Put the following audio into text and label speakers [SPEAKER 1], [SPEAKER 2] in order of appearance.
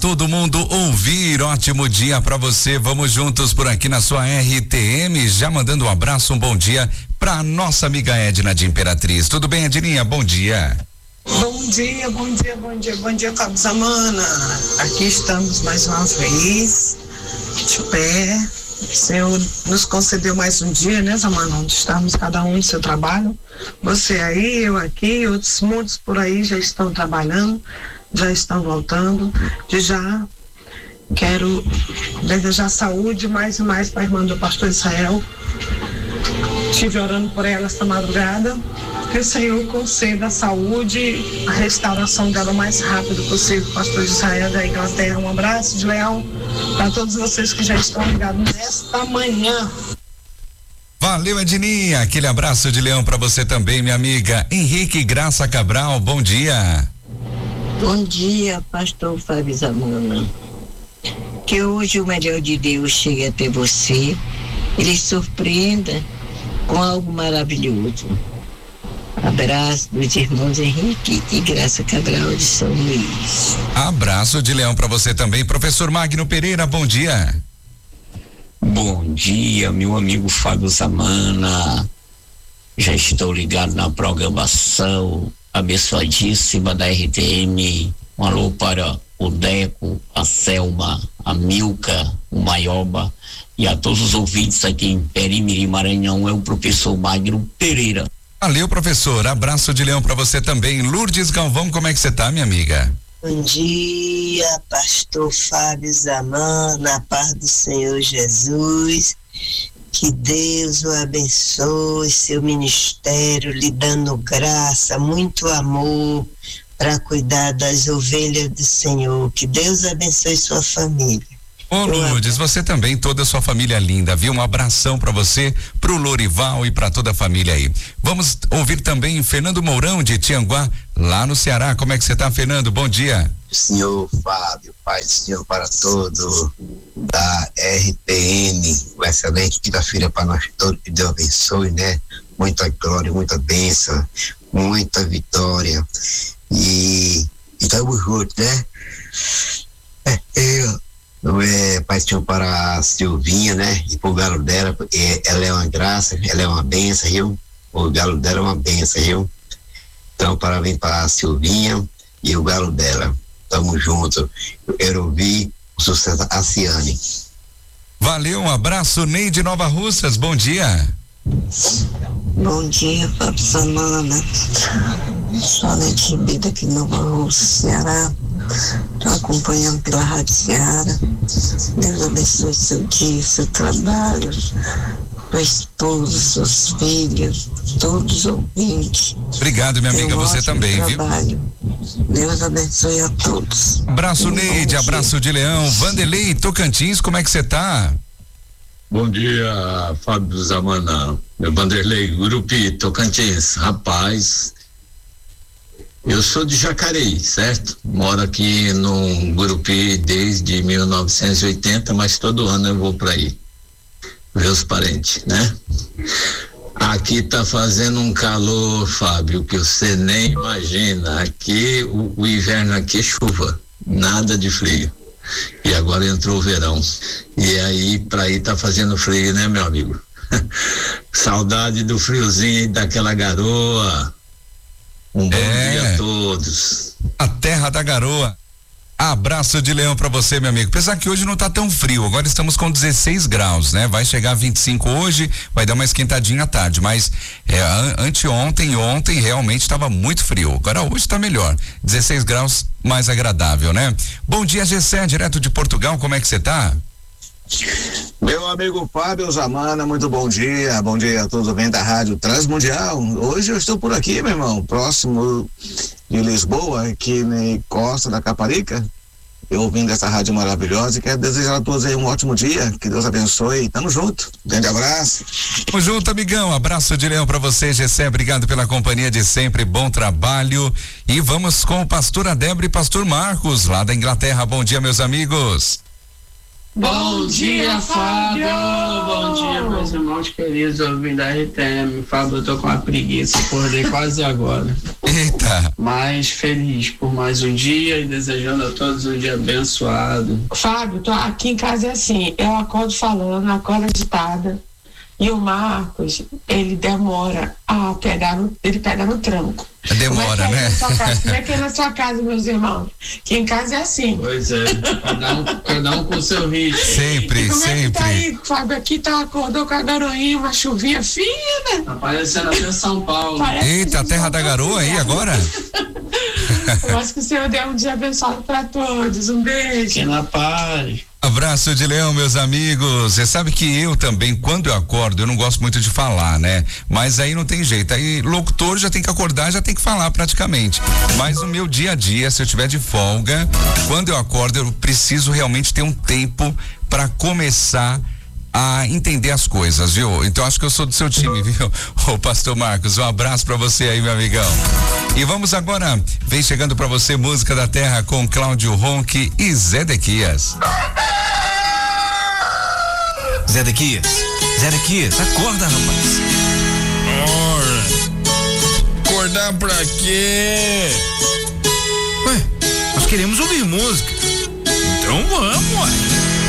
[SPEAKER 1] todo mundo ouvir. Ótimo dia para você. Vamos juntos por aqui na sua RTM, já mandando um abraço, um bom dia para nossa amiga Edna de Imperatriz. Tudo bem, Edninha? Bom dia.
[SPEAKER 2] Bom dia, Fábio Zamana. Aqui estamos mais uma vez, de pé. O Senhor nos concedeu mais um dia, né, Zamana? Onde estamos cada um no seu trabalho. Você aí, eu aqui, outros muitos por aí já estão trabalhando, já estão voltando. Já quero desejar saúde mais e mais para a irmã do pastor Israel. Estive orando por ela esta madrugada. Que o Senhor conceda a saúde, a restauração dela o mais rápido possível, pastor Israel da Inglaterra. Um abraço de leão para todos vocês que já estão ligados nesta manhã.
[SPEAKER 1] Valeu, Edninha. Aquele abraço de leão para você também, minha amiga. Henrique Graça Cabral, bom dia.
[SPEAKER 3] Bom dia, pastor Fábio Zamana. Que hoje o melhor de Deus chegue até você, ele surpreenda com algo maravilhoso. Abraço dos irmãos Henrique e Graça Cabral de São Luís.
[SPEAKER 1] Abraço de leão para você também, professor Magno Pereira, bom dia.
[SPEAKER 4] Bom dia, meu amigo Fábio Zamana. Já estou ligado na programação abençoadíssima da RTM. Um alô para o Deco, a Selma, a Milka, o Maioba e a todos os ouvintes aqui em Perimiri, Maranhão. É o professor Magno Pereira.
[SPEAKER 1] Valeu, professor. Abraço de leão para você também. Lourdes Galvão, como é que você tá, minha amiga?
[SPEAKER 3] Bom dia, pastor Fábio Zamana, a paz do Senhor Jesus. Que Deus o abençoe, seu ministério, lhe dando graça, muito amor para cuidar das ovelhas do Senhor. Que Deus abençoe sua família.
[SPEAKER 1] Ô Lourdes, você também, toda a sua família linda, viu? Um abração para você, pro Lorival e para toda a família aí. Vamos ouvir também Fernando Mourão de Tianguá, lá no Ceará. Como é que você tá, Fernando? Bom dia.
[SPEAKER 5] Senhor Fábio, Pai do Senhor para todos da RPM, uma excelente quinta-feira para nós todos, que Deus abençoe, né? Muita glória, muita bênção, muita vitória e estamos juntos, né? Pai do Senhor para a Silvinha, né? E pro galo dela, porque ela é uma graça, ela é uma bênção, viu? O galo dela é uma bênção, viu? Então, parabéns para a Silvinha e o galo dela. Tamo junto. Eu quero ouvir o sucesso da Ciane.
[SPEAKER 1] Valeu, um abraço, Neide Nova Russas, bom dia.
[SPEAKER 3] Bom dia, Fábio Zamana. Sou Neide Ribeiro aqui em Nova Russa, Ceará. Estou acompanhando pela Rádio Ceará. Deus abençoe seu dia, seu trabalho, sua esposa, seus filhos, todos os ouvintes.
[SPEAKER 1] Obrigado, minha amiga, você também,
[SPEAKER 3] trabalho. Viu? Deus abençoe a todos.
[SPEAKER 1] Abraço, Neide, abraço de leão. Vanderlei Tocantins, como é que você tá?
[SPEAKER 6] Bom dia, Fábio Zamana. Meu Vanderlei, Gurupi, Tocantins. Rapaz, eu sou de Jacareí, certo? Moro aqui no Gurupi desde 1980, mas todo ano eu vou para aí ver os parentes, né? Aqui tá fazendo um calor, Fábio, que você nem imagina. Aqui, o inverno aqui é chuva, nada de frio. E agora entrou o verão. E aí, pra aí tá fazendo frio, né, meu amigo? Saudade do friozinho e daquela garoa. Um bom dia a todos.
[SPEAKER 1] A terra da garoa. Abraço de leão pra você, meu amigo. Apesar que hoje não tá tão frio, agora estamos com 16 graus, né? Vai chegar a 25 hoje, vai dar uma esquentadinha à tarde, mas anteontem e ontem realmente estava muito frio. Agora hoje tá melhor, 16 graus, mais agradável, né? Bom dia, Gessé, direto de Portugal, como é que você tá?
[SPEAKER 7] Meu amigo Fábio Zamana, muito bom dia a todos os ouvintes da Rádio Transmundial. Hoje eu estou por aqui, meu irmão, próximo de Lisboa, aqui na Costa da Caparica, eu ouvindo essa rádio maravilhosa e quero desejar a todos aí um ótimo dia, que Deus abençoe, tamo junto, grande abraço.
[SPEAKER 1] Tamo junto, amigão, abraço de leão pra você, Gessé, obrigado pela companhia de sempre, bom trabalho, e vamos com o pastor Adébora e pastor Marcos, lá da Inglaterra. Bom dia, meus amigos.
[SPEAKER 8] Bom dia, Fábio! Bom dia, meus irmãos queridos, ouvindo da RTM. Fábio, eu tô com uma preguiça, acordei quase agora.
[SPEAKER 1] Eita!
[SPEAKER 8] Mas feliz por mais um dia e desejando a todos um dia abençoado.
[SPEAKER 2] Fábio, tô aqui em casa é assim, eu acordo falando, acordo agitada. E o Marcos, ele demora a pegar ele pega no tranco.
[SPEAKER 1] Demora, né?
[SPEAKER 2] Como é que é na sua casa, meus irmãos? Que em casa é assim.
[SPEAKER 8] Pois é, cada um com o seu ritmo.
[SPEAKER 1] Sempre,
[SPEAKER 2] Como
[SPEAKER 1] sempre.
[SPEAKER 2] É que tá aí, Fábio? Aqui acordou com a garoinha, uma chuvinha fina.
[SPEAKER 8] Tá parecendo até São Paulo.
[SPEAKER 1] Eita, a terra da garoa aí agora?
[SPEAKER 2] Eu acho que o Senhor deu um dia abençoado para todos. Um beijo.
[SPEAKER 8] Que na paz.
[SPEAKER 1] Abraço de leão, meus amigos. Você sabe que eu também, quando eu acordo, eu não gosto muito de falar, né? Mas aí não tem jeito. Aí locutor já tem que acordar, já tem que falar praticamente. Mas no meu dia a dia, se eu tiver de folga, quando eu acordo, eu preciso realmente ter um tempo para começar a entender as coisas, viu? Então acho que eu sou do seu time, viu? Ô pastor Marcos, um abraço pra você aí, meu amigão. E vamos agora, vem chegando pra você Música da Terra com Cláudio Ronque e Zedequias.
[SPEAKER 9] Zedequias, acorda, rapaz.
[SPEAKER 10] Acordar pra quê?
[SPEAKER 9] Ué, nós queremos ouvir música. Então vamos, ué.